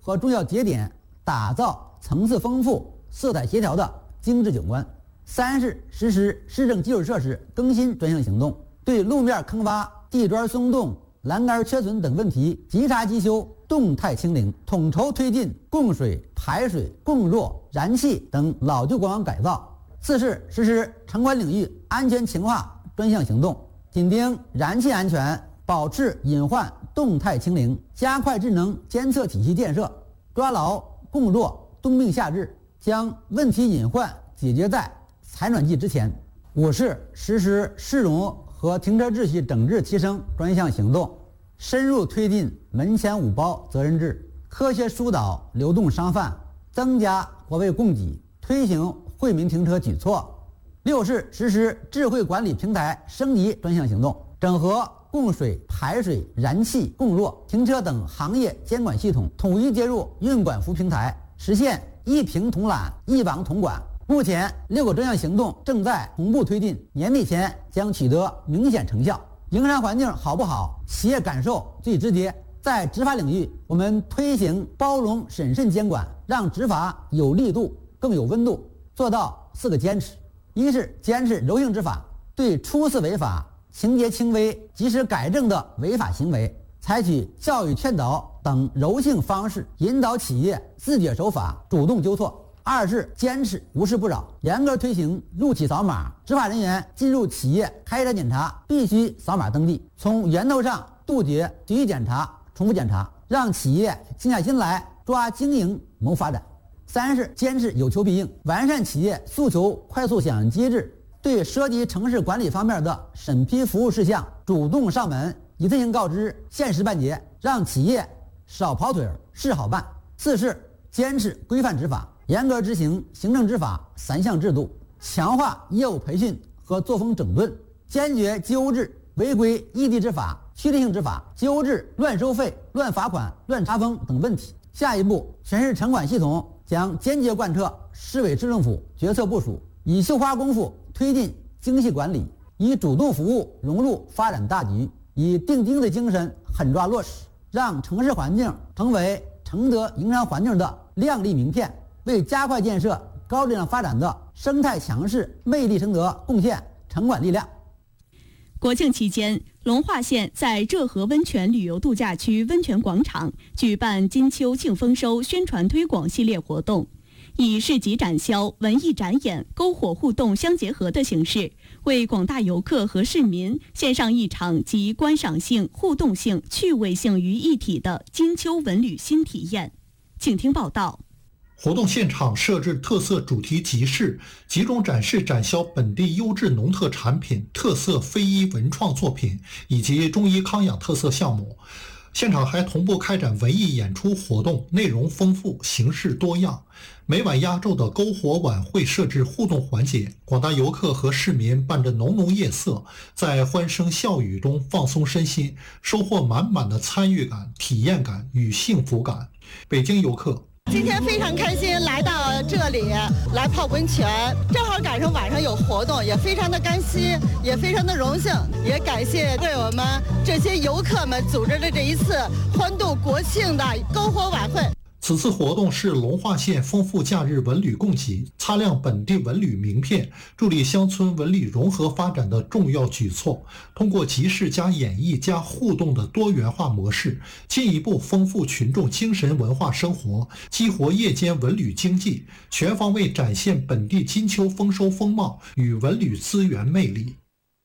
和重要节点，打造层次丰富、色彩协调的精致景观。3是实施市政基础设施更新专项行动，对路面坑洼、地砖松动、栏杆缺损等问题即查即修，动态清零，统筹推进供水、排水、供热、燃气等老旧公网改造。4是实施城管领域安全强化专项行动，紧盯燃气安全，保持隐患动态清零，加快智能监测体系建设，抓牢供热冬病夏治，将问题隐患解决在采暖季之前。5是实施市容和停车秩序整治提升专项行动，深入推进门前五包责任制，科学疏导流动商贩，增加货位供给，推行惠民停车举措。6是实施智慧管理平台升级专项行动，整合供水、排水、燃气、供热、停车等行业监管系统，统一接入运管服平台，实现一平统揽、一网统管。目前6个专项行动正在同步推进，年底前将取得明显成效。营商环境好不好，企业感受最直接。在执法领域，我们推行包容审慎监管，让执法有力度、更有温度，做到4个坚持。1是坚持柔性执法，对初次违法、情节轻微、及时改正的违法行为，采取教育劝导等柔性方式，引导企业自觉守法、主动纠错。2是坚持无事不扰，严格推行入企扫码，执法人员进入企业开展检查必须扫码登记，从源头上杜绝随意检查、重复检查，让企业静下心来抓经营谋发展。3是坚持有求必应，完善企业诉求快速响应机制，对涉及城市管理方面的审批服务事项主动上门，一次性告知，限时办结，让企业少跑腿事好办。4是坚持规范执法，严格执行行政执法3项制度，强化业务培训和作风整顿，坚决纠治违规异地执法、区域性执法，纠治乱收费、乱罚款、乱查封等问题。下一步，全市城管系统将坚决贯彻市委市政府决策部署，以绣花功夫推进精细管理，以主动服务融入发展大局，以定经的精神狠抓落实，让城市环境成为承德营商环境的亮丽名片，为加快建设高质量发展的生态强势魅力承德贡献城管力量。 国庆期间，龙华县在浙河温泉旅游度假区温泉广场举办金秋庆丰收宣传推广系列活动，以市集展销、文艺展演、篝火互动相结合的形式，为广大游客和市民献上一场集观赏性、互动性、趣味性于一体的金秋文旅新体验。请听报道。 活动现场设置特色主题集市，集中展示展销本地优质农特产品、特色非遗文创作品以及中医康养特色项目。现场还同步开展文艺演出活动，内容丰富，形式多样。每晚压轴的篝火晚会设置互动环节，广大游客和市民伴着浓浓夜色，在欢声笑语中放松身心，收获满满的参与感、体验感与幸福感。北京游客今天非常开心来到这里来泡温泉，正好赶上晚上有活动，也非常的甘心，也非常的荣幸，也感谢为我们这些游客们组织的这一次欢度国庆的篝火晚会。 此次活动是龙华县丰富假日文旅供给、擦亮本地文旅名片、助力乡村文旅融合发展的重要举措。通过集市加演绎加互动的多元化模式，进一步丰富群众精神文化生活，激活夜间文旅经济，全方位展现本地金秋丰收风貌与文旅资源魅力。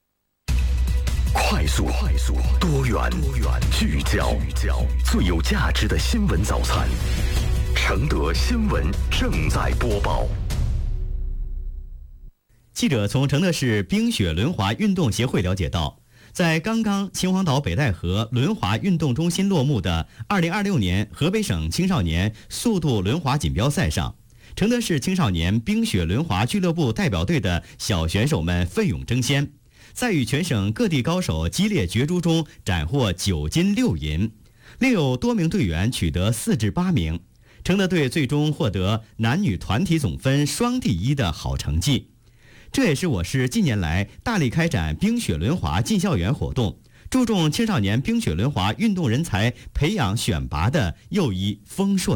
快速、多元、聚焦，最有价值的新闻早餐。承德新闻正在播报。 记者从承德市冰雪轮滑运动协会了解到，在刚刚秦皇岛北戴河轮滑运动中心落幕的2026年河北省青少年速度轮滑锦标赛上，承德市青少年冰雪轮滑俱乐部代表队的小选手们奋勇争先，在与全省各地高手激烈角逐中斩获9金6银，另有多名队员取得4至8名。承德队最终获得男女团体总分双第一的好成绩。这也是我市近年来大力开展冰雪轮滑进校园活动，注重青少年冰雪轮滑运动人才培养选拔的又一丰硕